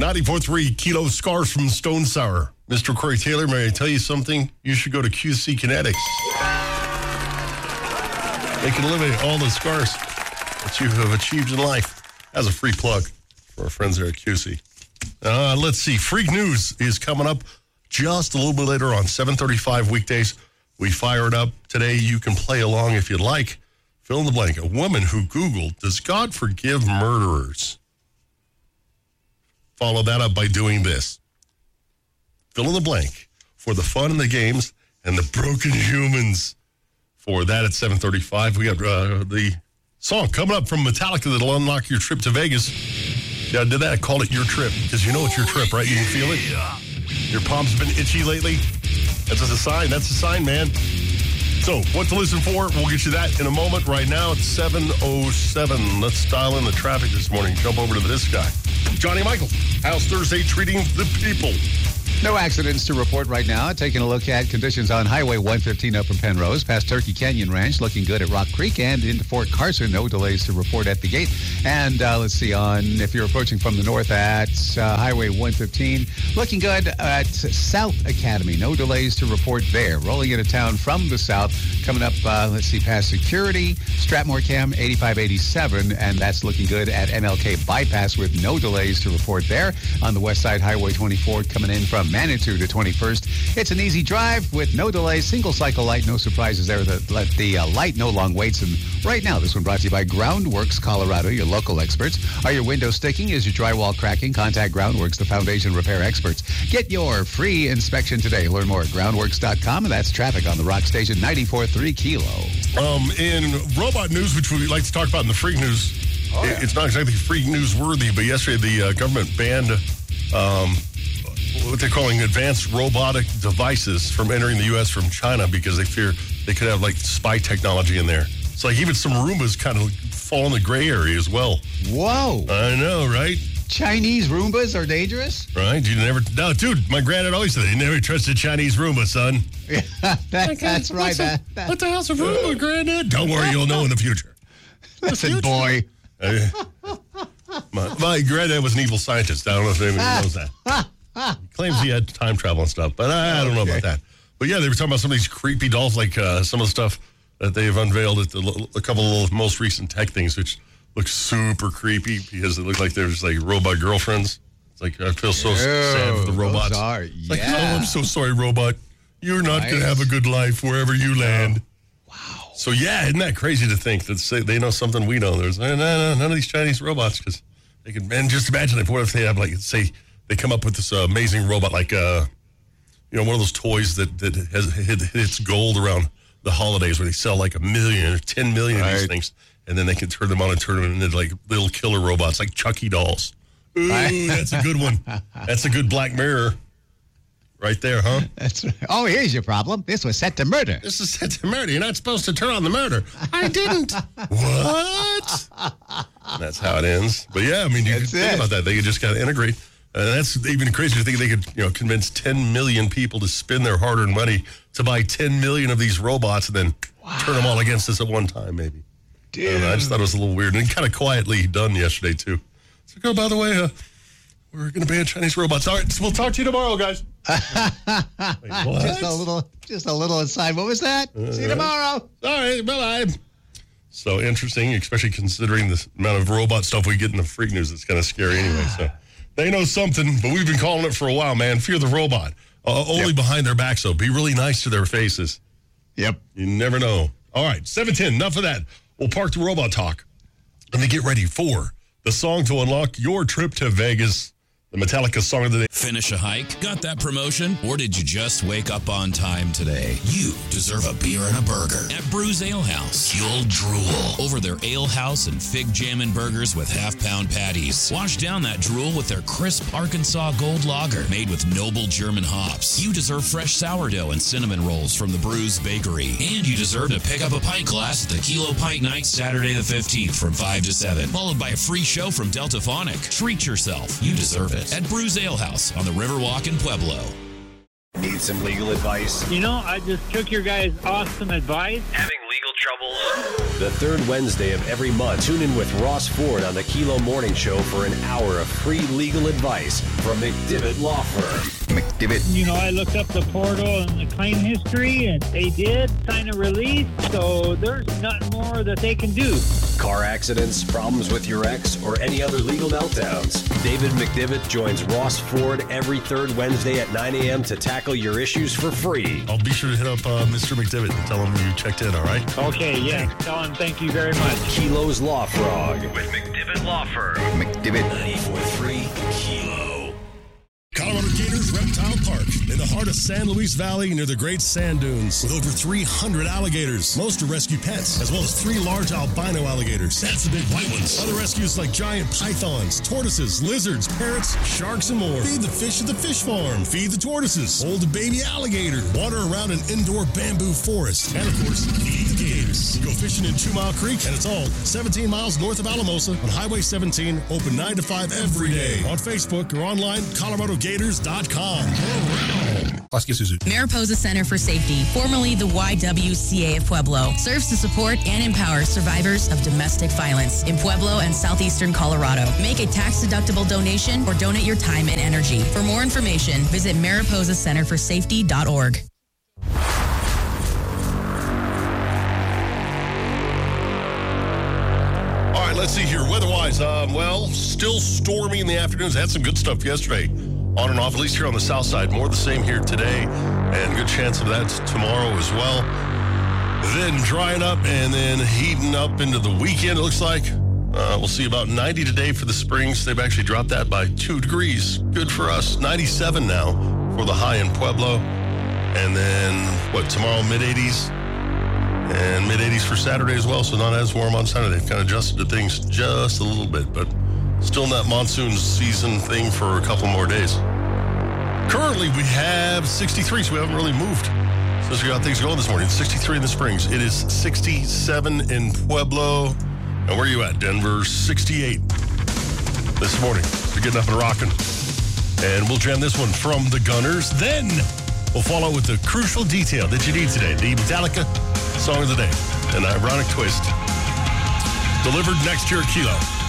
94.3 Kilo Scars from Stone Sour. Mr. Corey Taylor, may I tell you something? You should go to QC Kinetics. They can eliminate all the scars that you have achieved in life. As a free plug for our friends there at QC. Let's see. Freak News is coming up just a little bit later on 7:35 weekdays. We fire it up. Today you can play along if you'd like. Fill in the blank. A woman who Googled, does God forgive murderers? Follow that up by doing this. Fill in the blank for the fun and the games and the broken humans. For that at 7:35, we got the song coming up from Metallica that'll unlock your trip to Vegas. Yeah, I did that. I called it Your Trip because you know it's your trip, right? You can feel it. Your palms have been itchy lately. That's a sign. That's a sign, man. So, what to listen for? We'll get you that in a moment. Right now, it's 7:07. Let's dial in the traffic this morning. Jump over to this guy. Johnny Michael, how's Thursday treating the people? No accidents to report right now. Taking a look at conditions on Highway 115 up from Penrose, past Turkey Canyon Ranch, looking good at Rock Creek and into Fort Carson. No delays to report at the gate. And let's see, if you're approaching from the north at Highway 115, looking good at South Academy. No delays to report there. Rolling into town from the south, coming up, past Security, Stratmore Cam 8587, and that's looking good at MLK Bypass with no delays to report there. On the west side, Highway 24 coming in from Manitou to 21st. It's an easy drive with no delays, single cycle light, no surprises there. The light, no long waits. And right now, this one brought to you by Groundworks Colorado, your local experts. Are your windows sticking? Is your drywall cracking? Contact Groundworks, the foundation repair experts. Get your free inspection today. Learn more at groundworks.com. And that's traffic on the Rock Station 94.3 Kilo. In robot news, which we like to talk about in the freak news, it's not exactly freak news worthy, but yesterday the government banned what they're calling advanced robotic devices from entering the U.S. from China because they fear they could have like spy technology in there. It's like even some Roombas kind of fall in the gray area as well. Whoa. I know, right? Chinese Roombas are dangerous? Right? No, dude, my granddad always said, you never trust a Chinese Roomba, son. Yeah, that's right. What the hell's a Roomba, Granddad? Don't worry, you'll know in the future. Listen, boy. My granddad was an evil scientist. I don't know if anybody knows that. He claims he had time travel and stuff, but I don't know about that. But yeah, they were talking about some of these creepy dolls, like some of the stuff that they've unveiled at a couple of the most recent tech things, which look super creepy because it looks like there's like robot girlfriends. It's like I feel so sad for the robots. Like, oh, I'm so sorry, robot. You're not going to have a good life wherever you land. Wow. So yeah, isn't that crazy to think that they know something we don't? There's none of these Chinese robots because they can. And just imagine what if they have like say. They come up with this amazing robot, like one of those toys that hits gold around the holidays, where they sell like 1 million or 10 million of these things, and then they can turn them on and turn them into like little killer robots, like Chucky dolls. Ooh, that's a good one. That's a good Black Mirror, right there, huh? That's right. Oh, here's your problem. This was set to murder. This is set to murder. You're not supposed to turn on the murder. I didn't. What? That's how it ends. But yeah, I mean, you can think about that. They could just kind of integrate. That's even crazier to think they could, convince 10 million people to spend their hard-earned money to buy 10 million of these robots and then turn them all against us at one time, maybe. Dude. I just thought it was a little weird and kind of quietly done yesterday, too. It's like, oh, by the way, we're going to ban Chinese robots. All right, we'll talk to you tomorrow, guys. Wait, what? Just a little aside. What was that? See you tomorrow. All right, bye-bye. So interesting, especially considering the amount of robot stuff we get in the freak news. It's kind of scary anyway, so... They know something, but we've been calling it for a while, man. Fear the robot. Only behind their backs, though. Be really nice to their faces. Yep. You never know. All right, 7:10. Enough of that. We'll park the robot talk. And then get ready for the song to unlock your trip to Vegas. The Metallica song of the day. Finish a hike? Got that promotion? Or did you just wake up on time today? You deserve a beer and a burger at Brews Ale House. You'll drool over their Ale House and Fig Jammin' burgers with half-pound patties. Wash down that drool with their crisp Arkansas Gold Lager made with noble German hops. You deserve fresh sourdough and cinnamon rolls from the Brews Bakery. And you deserve to pick up a pint glass at the Kilo Pint Night Saturday the 15th from 5 to 7, followed by a free show from Deltaphonic. Treat yourself. You deserve it at Brews Ale House on the Riverwalk in Pueblo. Need some legal advice? I just took your guys' awesome advice. Having legal trouble Rebels. The third Wednesday of every month, tune in with Ross Ford on the Kilo Morning Show for an hour of free legal advice from McDivitt Law Firm. McDivitt. You know, I looked up the portal and the claim history, and they did sign a release, so there's nothing more that they can do. Car accidents, problems with your ex, or any other legal meltdowns. David McDivitt joins Ross Ford every third Wednesday at 9 a.m. to tackle your issues for free. I'll be sure to hit up Mr. McDivitt and tell him you checked in, all right? Okay, yeah. Tell him thank you very much. Kilo's Law Frog. With McDivitt Law Firm. McDivitt. 94.3 Kilo. Colorado Gators Reptile Park, in the heart of San Luis Valley near the Great Sand Dunes, with over 300 alligators. Most are rescue pets, as well as 3 large albino alligators. That's the big white ones. Other rescues like giant pythons, tortoises, lizards, parrots, sharks, and more. Feed the fish at the fish farm. Feed the tortoises. Hold a baby alligator. Water around an indoor bamboo forest. And, of course, feed the gators. Go fishing in 2 Mile Creek, and it's all 17 miles north of Alamosa on Highway 17, open 9 to 5 every day. On Facebook or online, ColoradoGators.com. Mariposa Center for Safety, formerly the YWCA of Pueblo, serves to support and empower survivors of domestic violence in Pueblo and southeastern Colorado. Make a tax-deductible donation or donate your time and energy. For more information, visit mariposacenterforsafety.org. All right, let's see here. Weather-wise, still stormy in the afternoons. Had some good stuff yesterday. On and off, at least here on the south side. More the same here today, and good chance of that tomorrow as well. Then drying up and then heating up into the weekend, it looks like. We'll see about 90 today for the Springs. They've actually dropped that by 2 degrees. Good for us. 97 now for the high in Pueblo. And then, tomorrow, mid-80s. And mid-80s for Saturday as well, so not as warm on Saturday. They've kind of adjusted to things just a little bit, but still in that monsoon season thing for a couple more days. Currently, we have 63, so we haven't really moved since we got things going this morning. 63 in the Springs. It is 67 in Pueblo. And where are you at, Denver? 68 this morning. We're getting up and rocking. And we'll jam this one from the Gunners. Then we'll follow with the crucial detail that you need today. The Metallica Song of the Day. An ironic twist. Delivered next year at Kilo.